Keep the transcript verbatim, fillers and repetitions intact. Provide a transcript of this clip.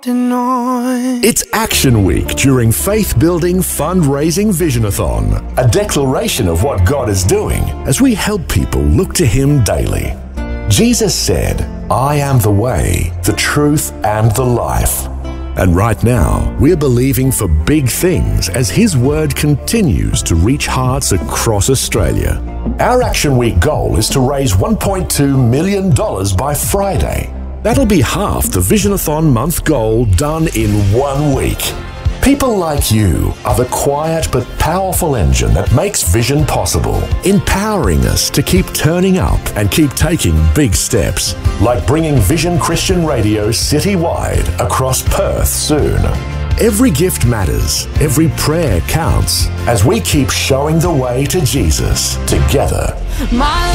It's Action Week during Faith Building Fundraising Visionathon, a declaration of what God is doing as we help people look to Him daily. Jesus said, "I am the way, the truth, and the life." And right now, we're believing for big things as His Word continues to reach hearts across Australia. Our Action Week goal is to raise one point two million dollars by Friday. That'll be half the Visionathon month goal done in one week. People like you are the quiet but powerful engine that makes vision possible, empowering us to keep turning up and keep taking big steps, like bringing Vision Christian Radio citywide across Perth soon. Every gift matters, every prayer counts, as we keep showing the way to Jesus together. My